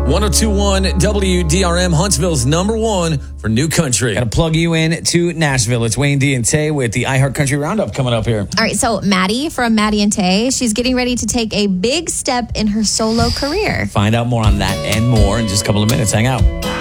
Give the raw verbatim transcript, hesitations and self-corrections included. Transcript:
ten twenty-one W D R M, Huntsville's number one for new country. Got to plug you in to Nashville. It's Wayne D and Tay with the iHeart Country Roundup coming up here. All right, so Maddie from Maddie and Tay, she's getting ready to take a big step in her solo career. Find out more on that and more in just a couple of minutes. Hang out.